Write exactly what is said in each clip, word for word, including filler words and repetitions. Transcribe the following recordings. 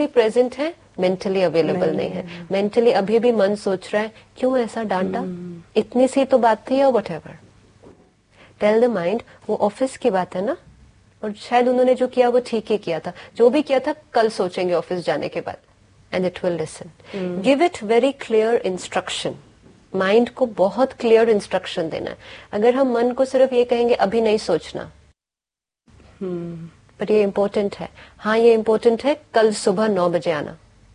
Present है, mentally available नहीं, नहीं है। मेंटली अभी भी मन सोच रहा है क्यों ऐसा डांटा, hmm. इतनी सी तो बात थी, और व्हाटएवर। टेल द माइंड वो ऑफिस की बात है ना, और शायद उन्होंने जो किया वो ठीक ही किया था, जो भी किया था कल सोचेंगे ऑफिस जाने के बाद, and it will listen. Give it very clear instruction. Mind को बहुत क्लियर इंस्ट्रक्शन देना है। अगर हम मन को सिर्फ ये कहेंगे अभी नहीं सोचना, hmm. पर ये इम्पोर्टेंट है, हाँ ये इम्पोर्टेंट है, कल सुबह नौ बजे आना,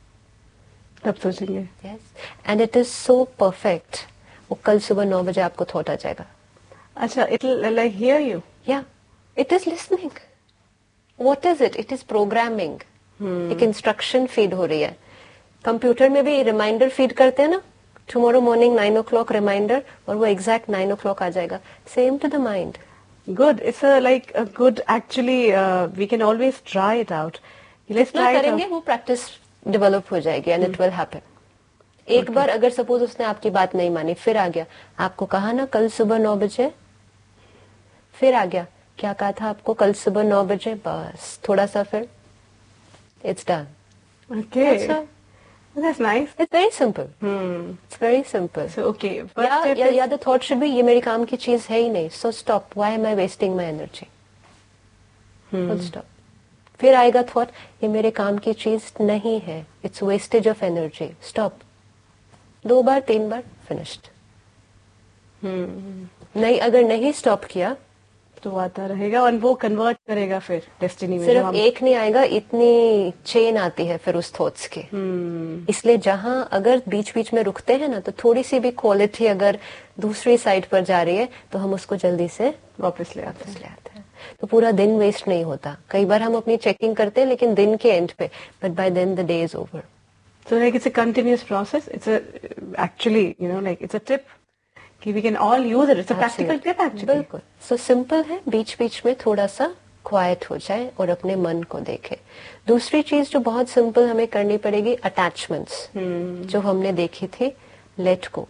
तब सोचेंगे। Yes, and it is so perfect, वो कल सुबह नौ बजे आपको थॉट आ जाएगा। अच्छा, इट लाइक हियर यू। या it is listening. What is it? It is programming. एक इंस्ट्रक्शन फीड हो रही है। कंप्यूटर में भी रिमाइंडर फीड करते हैं ना, टुमारो मॉर्निंग नाइन ओ क्लॉक रिमाइंडर, और वो एग्जैक्ट नाइन ओ क्लॉक आ जाएगा। Same to the mind. Good. It's a like a good. Actually, uh, we can always try it out. Let's try it out. वो practice develop हो जाएगी, and it will happen. एक okay. बार अगर suppose उसने आपकी बात नहीं मानी, फिर आ गया, आपको कहा ना कल सुबह नौ बजे, फिर आ गया, क्या कहा था आपको कल सुबह नौ बजे, बस थोड़ा सा फिर, it's done. Okay, that's nice. It's very simple. Hmm. It's very simple. So okay. या या या the thought should be ये मेरी काम की चीज है ही नहीं, so stop. Why am I wasting my energy? Hmm. Full stop. फिर आएगा thought, ये मेरे काम की चीज नहीं है, it's wastage of energy. Stop. दो बार तीन बार finished. Hmm. नहीं, अगर नहीं stop किया तो आता रहेगा, और वो कन्वर्ट करेगा फिर डेस्टिनी में। सिर्फ एक नहीं आएगा, इतनी चेन आती है फिर उस थॉट्स की। hmm. इसलिए जहां अगर बीच बीच में रुकते हैं ना, तो थोड़ी सी भी क्वालिटी अगर दूसरी साइड पर जा रही है तो हम उसको जल्दी से वापस ले आते वापस ले आते हैं, तो पूरा दिन वेस्ट नहीं होता। कई बार हम अपनी चेकिंग करते हैं लेकिन दिन के एंड पे, but by then the day is over. So like it's a continuous process. It's actually you know like it's a tip कि we can all use it. It's a practical tip actually. बिल्कुल। So simple है, बीच बीच में थोड़ा सा quite हो जाए और अपने मन को देखे। दूसरी चीज जो बहुत सिंपल हमें करनी पड़ेगी, अटैचमेंट्स, hmm. जो हमने देखी थी, लेट गो।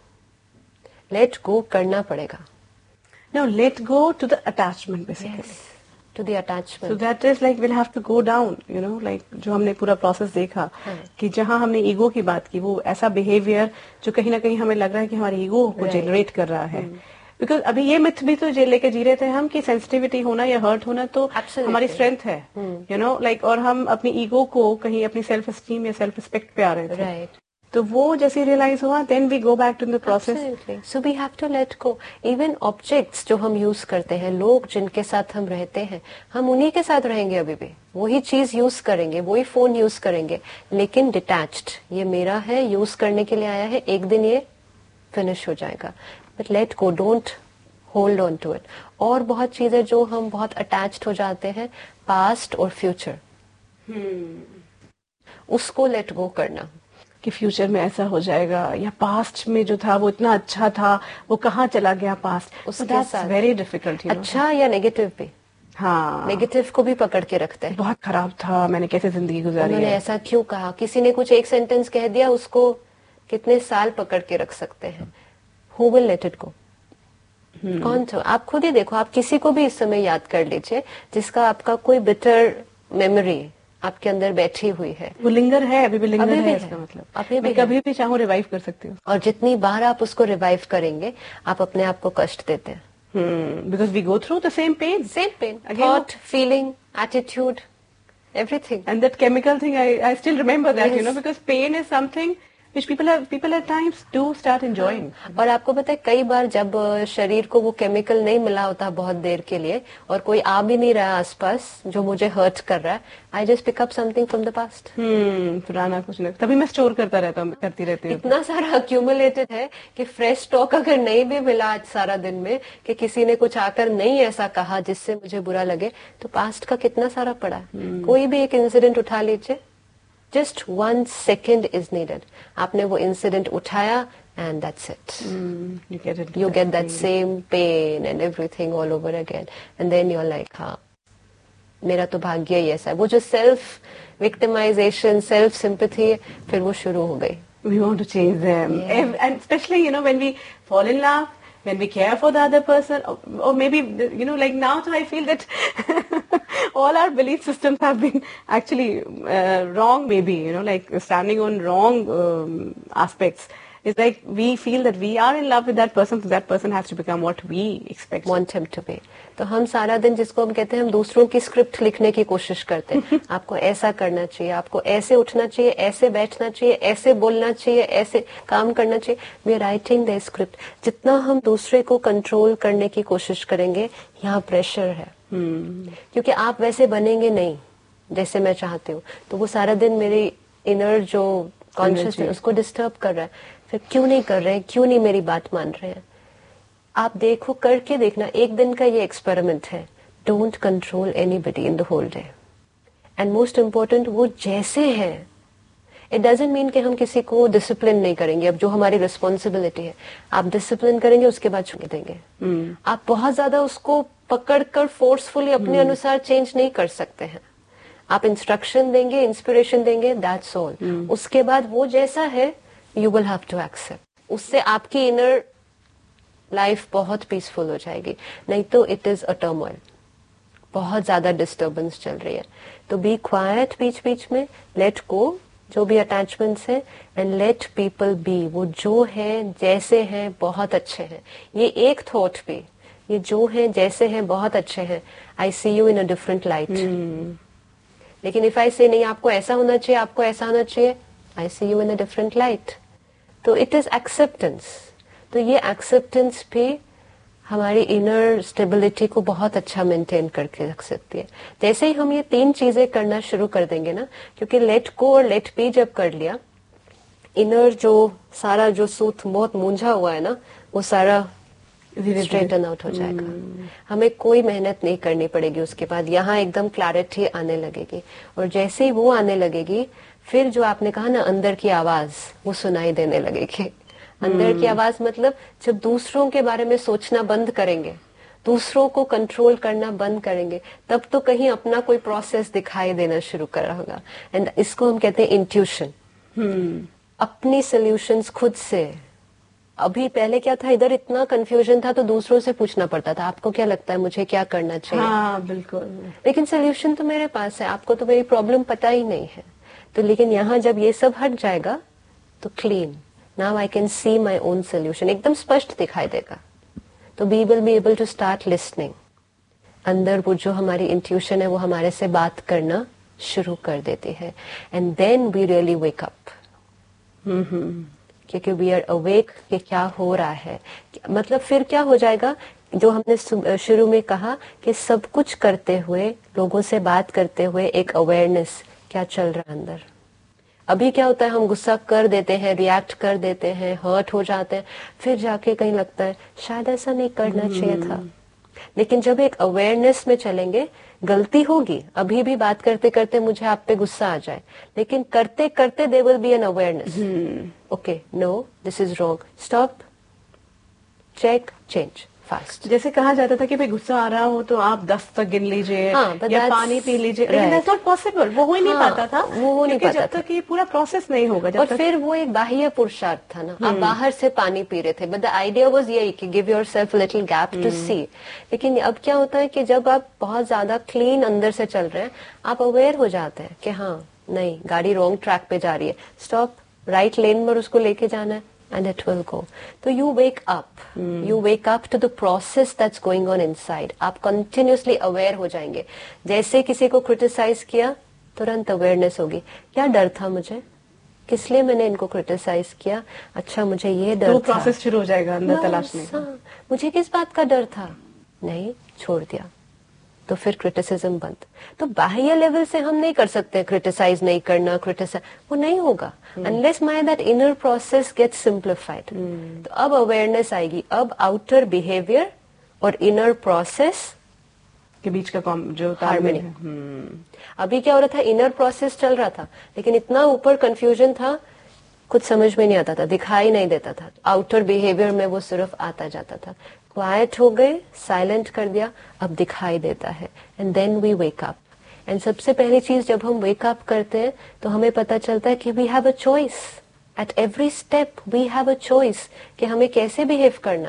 लेट गो करना पड़ेगा। Now let go to the attachment basically. Yes. To the attachment. So that is like we'll have to go down, you know, like जो हमने पूरा प्रोसेस देखा कि जहाँ हमने ईगो की बात की, वो ऐसा बिहेवियर जो कहीं ना कहीं हमें लग रहा है कि हमारी ईगो को जनरेट कर रहा है। Because hmm. अभी ये मिथ भी तो जे लेके जी रहे थे हम कि सेंसिटिविटी होना या हर्ट होना तो Absolutely. हमारी स्ट्रेंथ है, यू नो लाइक, और हम अपनी ईगो को कहीं अपनी सेल्फ एस्टीम या सेल्फ रिस्पेक्ट पे आ रहे थे। right. तो वो जैसे रियलाइज हुआ, then we go back to the process. So we have to let go. Even objects जो हम यूज करते हैं, लोग जिनके साथ हम रहते हैं, हम उन्हीं के साथ रहेंगे अभी भी, वही चीज यूज करेंगे, वही फोन यूज करेंगे, लेकिन डिटैच्ड, ये मेरा है, यूज करने के लिए आया है, एक दिन ये फिनिश हो जाएगा। But let go, don't hold on to it. और बहुत चीजें जो हम बहुत अटैच्ड हो जाते हैं, पास्ट और फ्यूचर, hmm. उसको लेट गो करना कि फ्यूचर में ऐसा हो जाएगा, या पास्ट में जो था वो इतना अच्छा था, वो कहाँ चला गया पास्ट, उसके साथ वेरी डिफिकल्ट। अच्छा या नेगेटिव भी, हाँ, नेगेटिव को भी पकड़ के रखते हैं। बहुत खराब था, मैंने कैसे जिंदगी गुजारी, मैंने ऐसा क्यों कहा, किसी ने कुछ एक सेंटेंस कह दिया, उसको कितने साल पकड़ के रख सकते हैं। Who will let it go? कौन था? आप खुद ही देखो, आप किसी को भी इस समय याद कर लीजिए जिसका आपका कोई बिटर मेमोरी आपके अंदर बैठी हुई है, वो लिंगर है, अभी भी लिंगर अभी है, भी इसका मतलब अभी भी मैं कभी भी चाहूँ रिवाइव कर सकती हूँ। और जितनी बार आप उसको रिवाइव करेंगे, आप अपने आप को कष्ट देते हैं, because we go through the same pen, same pen, thought, feeling, attitude, everything, and that chemical thing, I I still remember that, you know, because pen is something which people have people at times do start enjoying. और आपको पता है, कई बार जब शरीर को वो chemical नहीं मिला होता बहुत देर के लिए, और कोई आ भी नहीं रहा आसपास जो मुझे हर्ट कर रहा है, I just pick up something from the past. हम्म पुराना कुछ नहीं, तभी मैं स्टोर करता रहता हूँ, करती रहती हूँ। इतना सारा अक्यूमुलेटेड है कि फ्रेश स्टॉक अगर नहीं भी मिला आज सारा दिन में, कि किसी ने कुछ आकर नहीं ऐसा कहा जिससे मुझे बुरा लगे, तो पास्ट का कितना सारा पड़ा है। hmm. कोई भी एक इंसिडेंट उठा लीजिए, just one second is needed. आपने वो इंसिडेंट उठाया and that's it, you get it, you get that same pain and everything all over again, and then you're like, हाँ मेरा तो भाग्य ही ऐसा है। वो जो सेल्फ विक्टिमाइजेशन, सेल्फ सिंपैथी, फिर वो शुरू हो गई। We want to change them, yeah. And especially, you know, when we fall in love, when we care for the other person, or, or maybe, you know, like now, so I feel that all our belief systems have been actually uh, wrong, maybe, you know, like standing on wrong um, aspects. It's like we feel that we are in love with that person, so that person has to become what we expect. Want him to be. तो हम सारा दिन, जिसको हम कहते हैं, हम दूसरों की स्क्रिप्ट लिखने की कोशिश करते हैं. आपको ऐसा करना चाहिए, आपको ऐसे उठना चाहिए, ऐसे बैठना चाहिए, ऐसे बोलना चाहिए, ऐसे काम करना चाहिए. We are writing the script. जितना हम दूसरे को कंट्रोल करने की कोशिश करेंगे, यहाँ प्रेशर है. hmm. क्योंकि आप वैसे बनेंगे नहीं जैसे मैं चाहती हूँ, तो वो सारा दिन मेरी इनर जो कॉन्शियस है उसको डिस्टर्ब कर रहा है. फिर क्यों नहीं कर रहे हैं, क्यों नहीं मेरी बात मान रहे हैं. आप देखो, करके देखना, एक दिन का ये एक्सपेरिमेंट है. Don't control anybody in the whole day. And most important, वो जैसे हैं. इट डजंट मीन कि हम किसी को डिसिप्लिन नहीं करेंगे. अब जो हमारी रिस्पॉन्सिबिलिटी है, आप डिसिप्लिन करेंगे, उसके बाद छोड़ देंगे. hmm. आप बहुत ज्यादा उसको पकड़कर फोर्सफुली अपने hmm. अनुसार चेंज नहीं कर सकते हैं. आप इंस्ट्रक्शन देंगे, इंस्पिरेशन देंगे, दैट्स ऑल. उसके बाद वो जैसा है, you will have to accept. उससे आपकी इनर लाइफ बहुत पीसफुल हो जाएगी. नहीं तो इट इज अ टर्मोइल, बहुत ज्यादा डिस्टर्बेंस चल रही है. तो बी क्वाइट बीच बीच में, लेट गो जो भी अटैचमेंट्स है, एंड लेट पीपल बी. वो जो है, जैसे हैं, बहुत अच्छे हैं. ये एक थॉट भी, ये जो है, जैसे हैं, बहुत अच्छे हैं. आई सी you in a different light. लेकिन इफ आई से नहीं, आपको ऐसा होना चाहिए, आपको ऐसा होना चाहिए, आई सी you in a different light. तो इट इज एक्सेप्टेंस. तो ये एक्सेप्टेंस भी हमारी इनर स्टेबिलिटी को बहुत अच्छा मेंटेन करके रख सकती है. जैसे ही हम ये तीन चीजें करना शुरू कर देंगे ना, क्योंकि लेट गो और लेट बी जब कर लिया, इनर जो सारा जो सूत बहुत मूंझा हुआ है ना, वो सारा स्ट्रेटन आउट हो जाएगा. hmm. हमें कोई मेहनत नहीं करनी पड़ेगी. उसके बाद यहाँ एकदम क्लैरिटी आने लगेगी. और जैसे ही वो आने लगेगी, फिर जो आपने कहा ना, अंदर की आवाज, वो सुनाई देने लगेगी. अंदर hmm. की आवाज मतलब जब दूसरों के बारे में सोचना बंद करेंगे, दूसरों को कंट्रोल करना बंद करेंगे, तब तो कहीं अपना कोई प्रोसेस दिखाई देना शुरू कर रहा होगा. एंड इसको हम कहते हैं इंट्यूशन. hmm. अपनी सोल्यूशंस खुद से. अभी पहले क्या था, इधर इतना कंफ्यूजन था तो दूसरों से पूछना पड़ता था, आपको क्या लगता है, मुझे क्या करना चाहिए. हाँ, बिल्कुल. लेकिन सोल्यूशन तो मेरे पास है, आपको तो मेरी प्रॉब्लम पता ही नहीं है. तो लेकिन यहाँ जब ये सब हट जाएगा, तो clean, now I can see my own solution, एकदम स्पष्ट दिखाई देगा. तो we will be able to start listening. अंदर वो जो हमारी इंट्यूशन है, वो हमारे से बात करना शुरू कर देती है. And then we really wake up. क्योंकि वी आर अवेक कि क्या हो रहा है. मतलब फिर क्या हो जाएगा, जो हमने शुरू में कहा कि सब कुछ करते हुए, लोगों से बात करते हुए, एक अवेयरनेस, क्या चल रहा है अंदर. अभी क्या होता है, हम गुस्सा कर देते हैं, रिएक्ट कर देते हैं, हर्ट हो जाते हैं, फिर जाके कहीं लगता है शायद ऐसा नहीं करना चाहिए था. लेकिन जब एक अवेयरनेस में चलेंगे, गलती होगी, अभी भी बात करते करते मुझे आप पे गुस्सा आ जाए, लेकिन करते करते there will be an awareness. Okay, no, this is wrong, stop, check, change fast. जैसे कहा जाता था कि भाई गुस्सा आ रहा हो तो आप दस तक गिन लीजिए, हाँ, या पानी पी लीजिए, लेकिन दैट्स नॉट पॉसिबल. वो हो ही नहीं हाँ, पाता था, वो हो नहीं पाता जब तक ये पूरा प्रोसेस नहीं होगा. जब और तक... फिर वो एक बाह्य पुरुषार्थ था ना, आप बाहर से पानी पी रहे थे, बट द आइडिया वाज यही कि give yourself little gap to सी. लेकिन अब क्या होता है कि जब आप बहुत ज्यादा क्लीन अंदर से चल रहे हैं, आप अवेयर हो जाते हैं कि हाँ, नहीं, गाड़ी रॉन्ग ट्रैक पे जा रही है, स्टॉप, राइट लेन पर उसको लेके जाना है, and it will go. So you wake up. Hmm. You wake up to the process that's going on inside. आप continuously aware हो जाएंगे. जैसे किसी को criticize किया, तुरंत awareness होगी. क्या डर था मुझे, किस लिए मैंने इनको criticize किया, अच्छा मुझे ये डर तो था. प्रोसेस शुरू हो जाएगा अंदर तलाशने का. मुझे किस बात का डर था, नहीं, छोड़ दिया, तो फिर क्रिटिसिज्म बंद. तो बाह्य लेवल से हम नहीं कर सकते क्रिटिसाइज नहीं करना, क्रिटिसाइज वो नहीं होगा unless my that inner process gets simplified. तो अब अवेयरनेस आएगी, अब आउटर बिहेवियर और इनर प्रोसेस के बीच का जो हार्मनी. अभी क्या हो रहा था, इनर प्रोसेस चल रहा था, लेकिन इतना ऊपर कंफ्यूजन था, कुछ समझ में नहीं आता था, दिखाई नहीं देता था. आउटर बिहेवियर में वो सिर्फ आता जाता था. क्वाइट हो गए, साइलेंट कर दिया, अब दिखाई देता है. And then we wake up. And सबसे पहली चीज, जब हम वेक अप करते हैं तो हमें पता चलता है कि we have a choice. At every step we have a choice कि हमें कैसे बिहेव करना.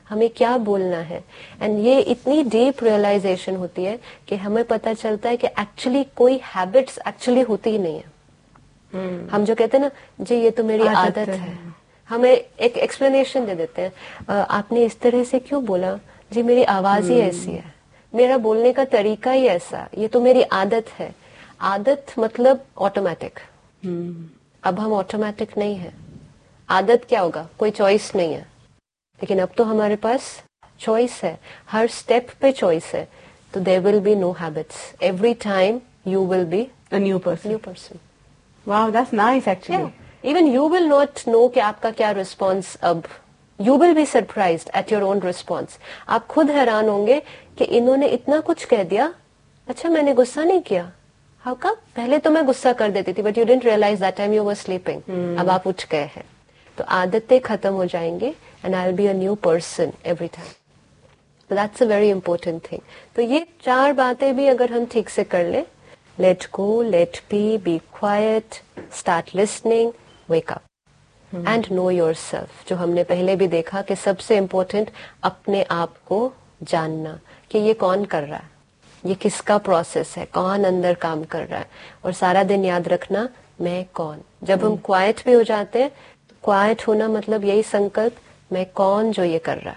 हमें क्या बोलना है। एंड ये इतनी डीप रियलाइजेशन होती है कि हमें पता चलता है कि एक्चुअली कोई हैबिट्स एक्चुअली होती ही नहीं है। hmm. हम जो कहते हैं ना, जी ये तो मेरी आदत, आदत है, है। हमें एक एक्सप्लेनेशन दे देते हैं, आपने इस तरह से क्यों बोला, जी मेरी आवाज hmm. ही ऐसी है, मेरा बोलने का तरीका ही ऐसा, ये तो मेरी आदत है। आदत मतलब ऑटोमेटिक। hmm. अब हम ऑटोमेटिक नहीं है। आदत क्या होगा, कोई चॉइस नहीं है, लेकिन अब तो हमारे पास चॉइस है, हर स्टेप पे चॉइस है। तो there will be no habits, every time you will be a new person. New person. Wow, that's nice actually. Even you will not know कि आपका क्या रिस्पॉन्स, अब you will be surprised at your own response. आप खुद हैरान होंगे कि इन्होंने इतना कुछ कह दिया, अच्छा मैंने गुस्सा नहीं किया, हाउ कम? पहले तो मैं गुस्सा कर देती थी, but you didn't realise that time you were sleeping. अब आप उठ गए हैं, तो आदतें खत्म हो जाएंगी and I will be a new person every time. That's a very important thing. तो ये चार बातें भी अगर हम ठीक से कर ले, let go, late B, B quite, start listening, wake up and no yourself. जो हमने पहले भी देखा कि सबसे इम्पोर्टेंट अपने आप को जानना कि ये कौन कर रहा है, ये किसका प्रोसेस है, कौन अंदर काम कर रहा है, और सारा दिन याद रखना मैं कौन। जब हम क्वाइट भी हो जाते हैं, क्वाइट होना मतलब यही संकल्प, मैं कौन जो ये कर रहा,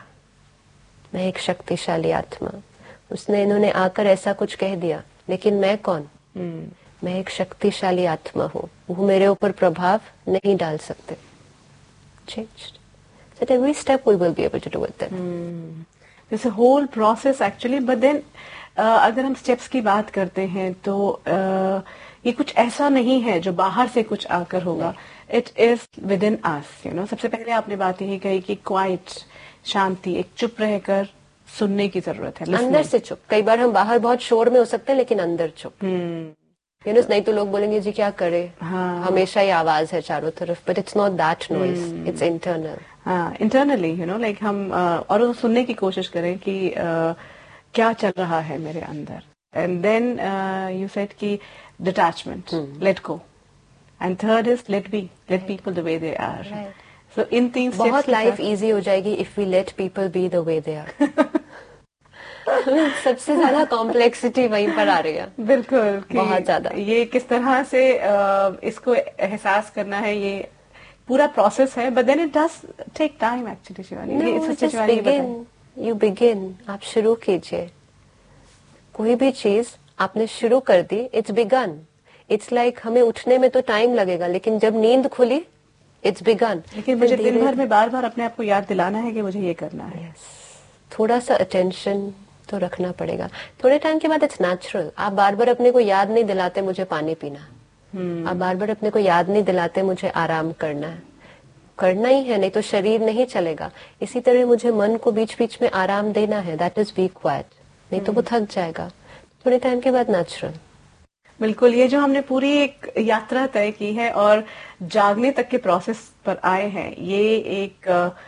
मैं एक शक्तिशाली आत्मा, उसने इन्होंने आकर ऐसा कुछ कह दिया, लेकिन मैं कौन? hmm. मैं एक शक्तिशाली आत्मा हूँ, वो मेरे ऊपर प्रभाव नहीं डाल सकते। Changed. So at every step we will be able to do it then. Hmm. There's a whole process actually, but then uh, अगर हम स्टेप्स की बात करते हैं तो uh, ये कुछ ऐसा नहीं है जो बाहर से कुछ आकर होगा, it is with in us, you know. सबसे पहले आपने बात यही कही कि क्वाइट, शांति, एक चुप रहकर सुनने की जरूरत है, अंदर से चुप। कई बार हम बाहर बहुत शोर में हो सकते हैं, लेकिन अंदर चुप। यू नो, नहीं तो लोग बोलेंगे जी क्या करे, हाँ, हमेशा ही आवाज है चारों तरफ, but it's not that noise, it's internal. हाँ, इंटरनली, यू नो, लाइक हम uh, और वो सुनने की कोशिश करें कि uh, क्या चल रहा है मेरे अंदर। एंड देन यू सेड कि detachment, let go, and third is late B, let people the way they are. सो इन तीन बहुत लाइफ इजी हो जाएगी if we let people be the way they are. सबसे ज्यादा कॉम्प्लेक्सिटी वहीं पर आ रही है। बिल्कुल, बहुत ज्यादा। ये किस तरह से uh, इसको एहसास करना है, ये पूरा प्रोसेस है, but then it does take time actually. Shivani, you begin, आप शुरू कीजिए। कोई भी चीज आपने शुरू कर दी, इट्स बिगन। इट्स लाइक हमें उठने में तो टाइम लगेगा, लेकिन जब नींद खुली, इट्स बिगन। लेकिन मुझे दिन भर में बार बार अपने आप को याद दिलाना है कि मुझे ये करना है। yes. थोड़ा सा अटेंशन तो रखना पड़ेगा। थोड़े टाइम के बाद इट्स नेचुरल। आप बार बार अपने को याद नहीं दिलाते मुझे पानी पीना, hmm. आप बार बार अपने को याद नहीं दिलाते मुझे आराम करना है। करना ही है, नहीं तो शरीर नहीं चलेगा। इसी तरह मुझे मन को बीच बीच में आराम देना है, दैट इज बी क्वाइट, नहीं तो वो थक जाएगा। थोड़े टाइम के बाद नेचुरल। बिल्कुल, ये जो हमने पूरी एक यात्रा तय की है और जागने तक के प्रोसेस पर आए हैं, ये एक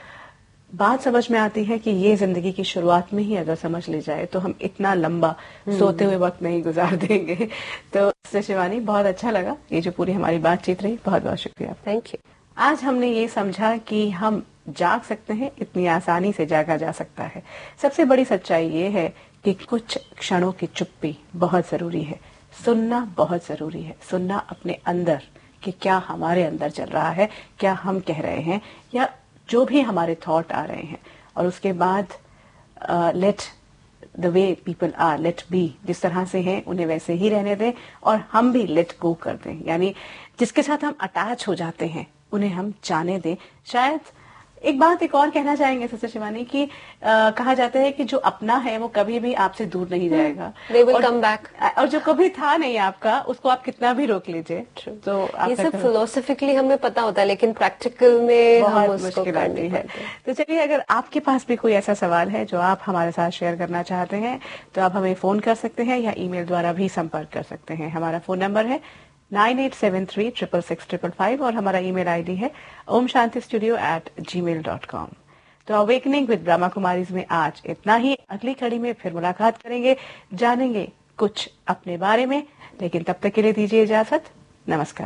बात समझ में आती है कि ये जिंदगी की शुरुआत में ही अगर समझ ली जाए तो हम इतना लंबा सोते हुए वक्त नहीं गुजार देंगे। तो शिवानी, बहुत अच्छा लगा ये जो पूरी हमारी बातचीत रही, बहुत बहुत शुक्रिया। Thank you. आज हमने ये समझा कि हम जाग सकते हैं, इतनी आसानी से जागा जा सकता है। सबसे बड़ी सच्चाई ये है कि कुछ क्षणों की चुप्पी बहुत जरूरी है, सुनना बहुत जरूरी है, सुनना अपने अंदर कि क्या हमारे अंदर चल रहा है, क्या हम कह रहे हैं, या जो भी हमारे थॉट आ रहे हैं, और उसके बाद let the way people are, late B, जिस तरह से हैं उन्हें वैसे ही रहने दें, और हम भी लेट गो कर दें, यानी जिसके साथ हम अटैच हो जाते हैं उन्हें हम जाने दें। शायद एक बात एक और कहना चाहेंगे सिस्टर शिवानी कि आ, कहा जाता है कि जो अपना है वो कभी भी आपसे दूर नहीं जाएगा, They will come back. और जो कभी था नहीं आपका, उसको आप कितना भी रोक लीजिए। तो ये सब फिलोसफिकली हमें पता होता है, लेकिन प्रैक्टिकल में बहुत हम उसको मुश्किल आती है। तो चलिए, अगर आपके पास भी कोई ऐसा सवाल है जो आप हमारे साथ शेयर करना चाहते हैं, तो आप हमें फोन कर सकते हैं या ईमेल द्वारा भी संपर्क कर सकते हैं। हमारा फोन नंबर है nine eight seven three triple six triple five और हमारा ईमेल आईडी है ओम शांति स्टूडियो एट जी मेल डॉट कॉम। तो अवेकनिंग विद ब्रह्मा कुमारीज में आज इतना ही। अगली कड़ी में फिर मुलाकात करेंगे, जानेंगे कुछ अपने बारे में, लेकिन तब तक के लिए दीजिए इजाजत। नमस्कार।